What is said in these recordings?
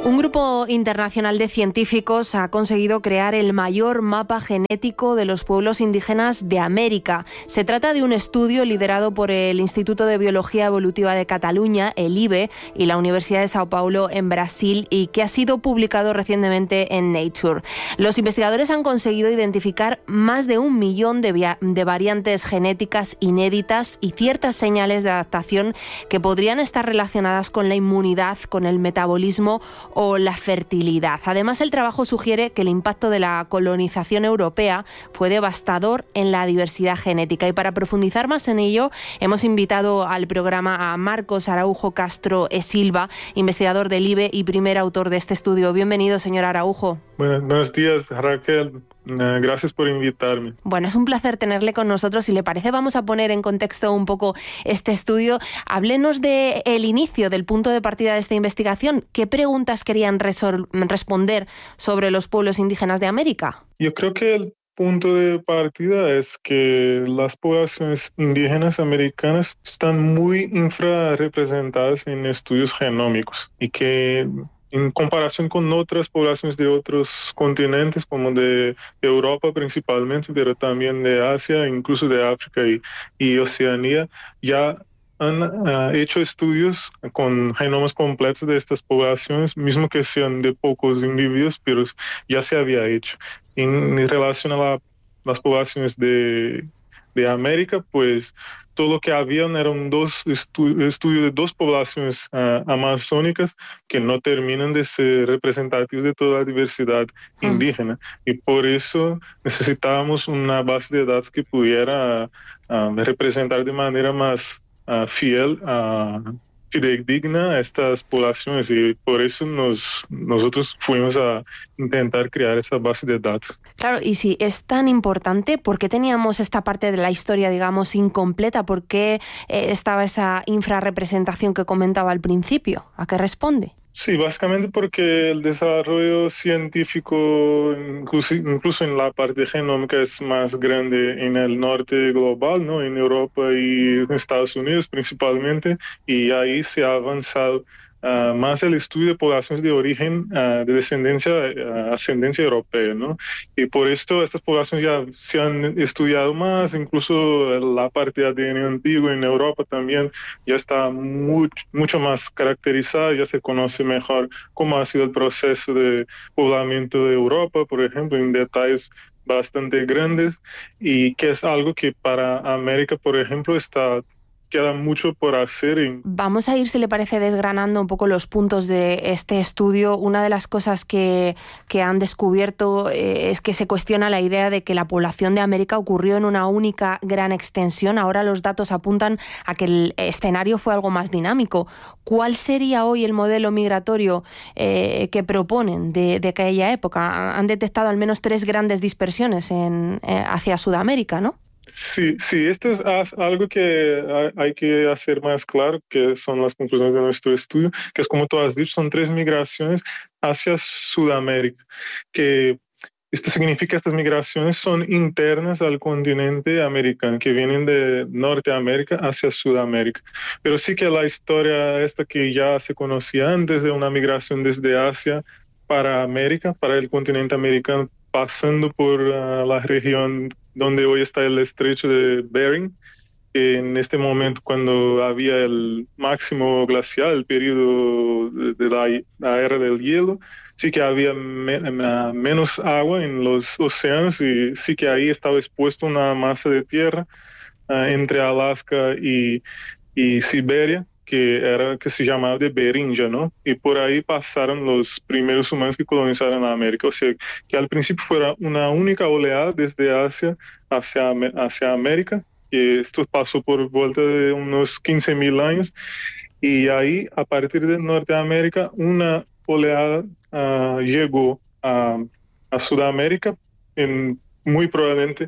Un grupo internacional de científicos ha conseguido crear el mayor mapa genético de los pueblos indígenas de América. Se trata de un estudio liderado por el Instituto de Biología Evolutiva de Cataluña, el IBE, y la Universidad de Sao Paulo en Brasil, y que ha sido publicado recientemente en Nature. Los investigadores han conseguido identificar más de 1 millón de variantes genéticas inéditas y ciertas señales de adaptación que podrían estar relacionadas con la inmunidad, con el metabolismo o la fertilidad. Además, el trabajo sugiere que el impacto de la colonización europea fue devastador en la diversidad genética. Y para profundizar más en ello, hemos invitado al programa a Marcos Araujo Castro e Silva, investigador del IBE y primer autor de este estudio. Bienvenido, señor Araujo. Buenos días, Raquel. Gracias por invitarme. Bueno, es un placer tenerle con nosotros. Si le parece, vamos a poner en contexto un poco este estudio. Háblenos del inicio, del punto de partida de esta investigación. ¿Qué preguntas querían responder sobre los pueblos indígenas de América? Yo creo que el punto de partida es que las poblaciones indígenas americanas están muy infrarrepresentadas en estudios genómicos y que en comparación con otras poblaciones de otros continentes, como de Europa principalmente, pero también de Asia, incluso de África y Oceanía, ya han hecho estudios con genomas completos de estas poblaciones, mismo que sean de pocos individuos, pero ya se había hecho. En relación a las poblaciones de América, pues todo lo que habían eran estudios de dos poblaciones amazónicas que no terminan de ser representativos de toda la diversidad indígena. Y por eso necesitábamos una base de datos que pudiera representar de manera más fidedigna a estas poblaciones, y por eso nosotros fuimos a intentar crear esa base de datos. Claro, y si es tan importante, ¿por qué teníamos esta parte de la historia, digamos, incompleta? ¿Por qué estaba esa infrarrepresentación que comentaba al principio? ¿A qué responde? Sí, básicamente porque el desarrollo científico, incluso en la parte genómica, es más grande en el norte global, ¿no? En Europa y en Estados Unidos principalmente, y ahí se ha avanzado más el estudio de poblaciones de origen de ascendencia europea, ¿no? Y por esto estas poblaciones ya se han estudiado más, incluso la parte de ADN antiguo en Europa también ya está mucho más caracterizada, ya se conoce mejor cómo ha sido el proceso de poblamiento de Europa, por ejemplo, en detalles bastante grandes, y que es algo que para América, por ejemplo, queda mucho por hacer. Vamos a ir, si le parece, desgranando un poco los puntos de este estudio. Una de las cosas que han descubierto es que se cuestiona la idea de que la población de América ocurrió en una única gran extensión. Ahora los datos apuntan a que el escenario fue algo más dinámico. ¿Cuál sería hoy el modelo migratorio que proponen de aquella época? Han detectado al menos 3 grandes dispersiones hacia Sudamérica, ¿no? Sí, esto es algo que hay que hacer más claro, que son las conclusiones de nuestro estudio, que es como tú has dicho, son 3 migraciones hacia Sudamérica, que esto significa que estas migraciones son internas al continente americano, que vienen de Norteamérica hacia Sudamérica. Pero sí que la historia esta que ya se conocía antes de una migración desde Asia para América, para el continente americano, pasando por la región donde hoy está el estrecho de Bering. En este momento, cuando había el máximo glacial, el periodo de la era del hielo, sí que había menos agua en los océanos, y sí que ahí estaba expuesta una masa de tierra entre Alaska y Siberia, que se llamaba de Beringia, ¿no? Y por ahí pasaron los primeros humanos que colonizaron América. O sea, que al principio fuera una única oleada desde Asia hacia América, que esto pasó por vuelta de unos 15,000 años, y ahí, a partir de Norteamérica, una oleada llegó a Sudamérica, muy probablemente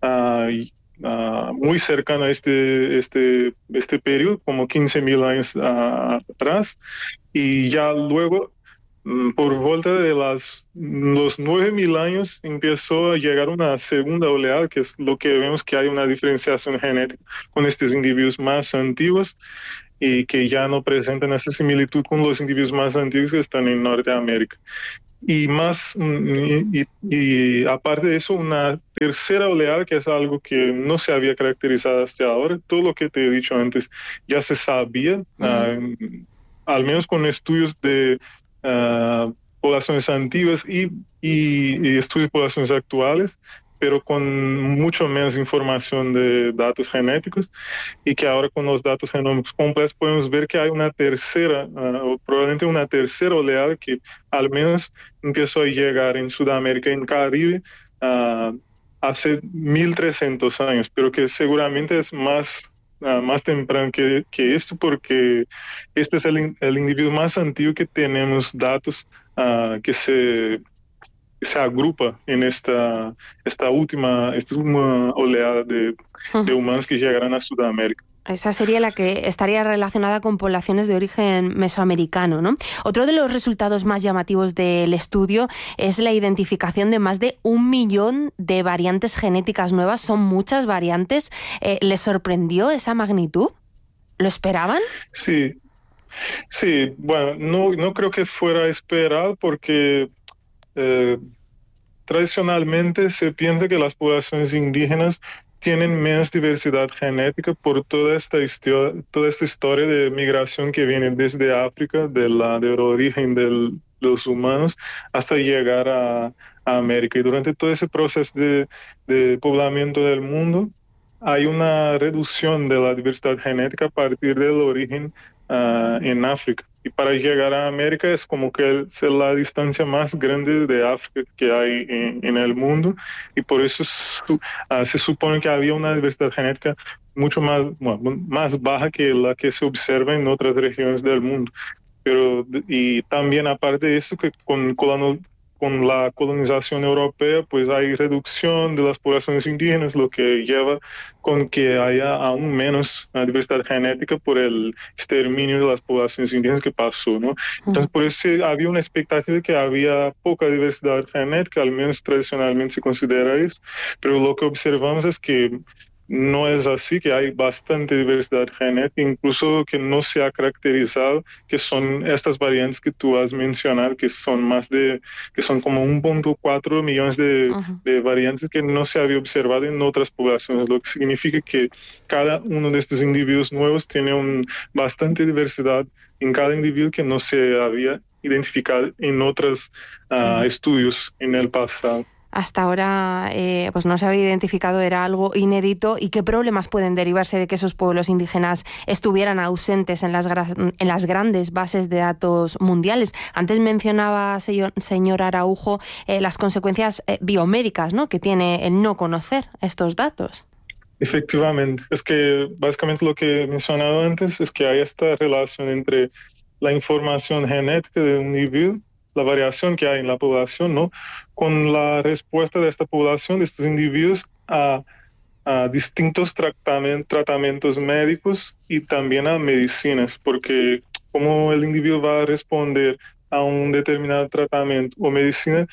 muy cercano a este periodo, como 15,000 años atrás, y ya luego, por vuelta de los 9,000 años, empezó a llegar una segunda oleada, que es lo que vemos que hay una diferenciación genética con estos individuos más antiguos, y que ya no presentan esa similitud con los individuos más antiguos que están en Norteamérica. Y aparte de eso, una tercera oleada, que es algo que no se había caracterizado hasta ahora. Todo lo que te he dicho antes ya se sabía, al menos con estudios de poblaciones antiguas y estudios de poblaciones actuales, pero con mucho menos información de datos genéticos, y que ahora con los datos genómicos completos podemos ver que hay una tercera, o probablemente una tercera oleada que al menos empezó a llegar en Sudamérica y en Caribe hace 1300 años, pero que seguramente es más temprano que esto, porque este es el individuo más antiguo que tenemos datos que se agrupa en esta última oleada de humanos que llegarán a Sudamérica. Esa sería la que estaría relacionada con poblaciones de origen mesoamericano, ¿no? Otro de los resultados más llamativos del estudio es la identificación de más de 1 millón de variantes genéticas nuevas. Son muchas variantes. ¿Les sorprendió esa magnitud? ¿Lo esperaban? Sí, bueno, no creo que fuera esperado, porque tradicionalmente se piensa que las poblaciones indígenas tienen menos diversidad genética por toda esta historia de migración que viene desde África, del origen de los humanos, hasta llegar a América. Y durante todo ese proceso de poblamiento del mundo, hay una reducción de la diversidad genética a partir del origen en África. Y para llegar a América es como que es la distancia más grande de África que hay en el mundo, y por eso se supone que había una diversidad genética mucho más baja que la que se observa en otras regiones del mundo. Y también, aparte de eso, que con la colonización europea, pues hay reducción de las poblaciones indígenas, lo que lleva con que haya aún menos diversidad genética por el exterminio de las poblaciones indígenas que pasó, ¿no? Entonces, por eso había una expectativa de que había poca diversidad genética, al menos tradicionalmente se considera eso, pero lo que observamos es que no es así, que hay bastante diversidad genética, incluso que no se ha caracterizado, que son estas variantes que tú has mencionado, que son como 1.4 millones de variantes que no se había observado en otras poblaciones, lo que significa que cada uno de estos individuos nuevos tiene bastante diversidad en cada individuo que no se había identificado en otros estudios en el pasado. Hasta ahora pues no se había identificado, era algo inédito. ¿Y qué problemas pueden derivarse de que esos pueblos indígenas estuvieran ausentes en las grandes bases de datos mundiales? Antes mencionaba, señor Araujo, las consecuencias biomédicas, ¿no?, que tiene el no conocer estos datos. Efectivamente, es que básicamente lo que he mencionado antes es que hay esta relación entre la información genética de un individuo, la variación que hay en la población, ¿no?, con la respuesta de esta población, de estos individuos, a distintos tratamientos médicos y también a medicinas, porque como el individuo va a responder a un determinado tratamiento o medicina,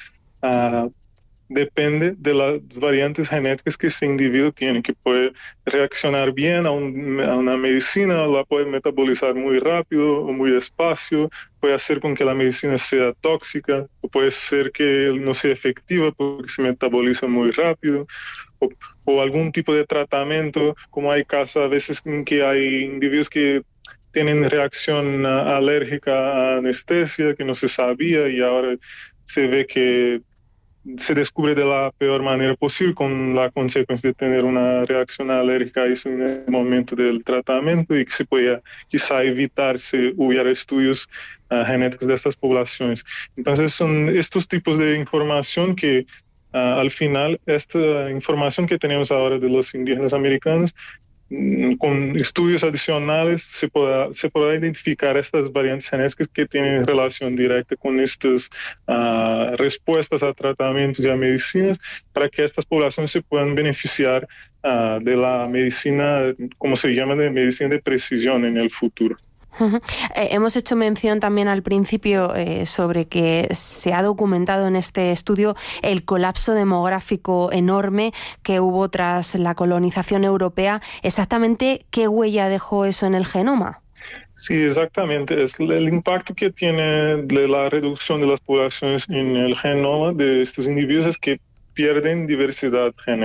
depende de las variantes genéticas que ese individuo tiene, que puede reaccionar bien a una medicina, la puede metabolizar muy rápido o muy despacio, puede hacer con que la medicina sea tóxica, o puede ser que no sea efectiva porque se metaboliza muy rápido, o algún tipo de tratamiento, como hay casos a veces en que hay individuos que tienen reacción alérgica a anestesia que no se sabía, y ahora se ve que se descubre de la peor manera posible, con la consecuencia de tener una reacción alérgica a eso en el momento del tratamiento, y que se pueda quizá evitar si hubiera estudios genéticos de estas poblaciones. Entonces son estos tipos de información que al final, esta información que tenemos ahora de los indígenas americanos, con estudios adicionales se podrá identificar estas variantes genéticas que tienen relación directa con estas respuestas a tratamientos y a medicinas, para que estas poblaciones se puedan beneficiar de la medicina, como se llama, de medicina de precisión en el futuro. Hemos hecho mención también al principio sobre que se ha documentado en este estudio el colapso demográfico enorme que hubo tras la colonización europea. ¿Exactamente qué huella dejó eso en el genoma? Sí, exactamente. Es el impacto que tiene de la reducción de las poblaciones en el genoma de estos individuos es que pierden diversidad genética.